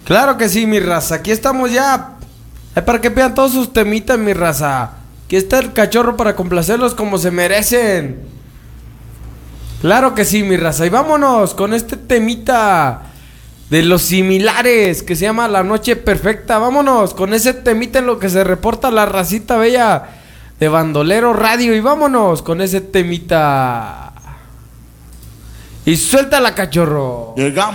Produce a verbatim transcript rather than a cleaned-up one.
Claro que sí, mi raza. Aquí estamos ya. Ay, para que vean todos sus temitas, mi raza. Aquí está el cachorro para complacerlos como se merecen. Claro que sí, mi raza. Y vámonos con este temita de los similares que se llama La Noche Perfecta. Vámonos con ese temita en lo que se reporta la racita bella de Bandolero Radio. Y vámonos con ese temita. Y suéltala, cachorro. Llegamos.